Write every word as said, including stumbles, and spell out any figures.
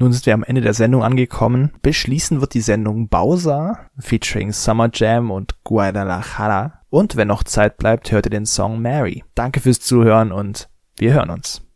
Nun sind wir am Ende der Sendung angekommen. Beschließen wird die Sendung Bowser, featuring Summer Jam und Guadalajara. Und wenn noch Zeit bleibt, hört ihr den Song Mary. Danke fürs Zuhören und wir hören uns.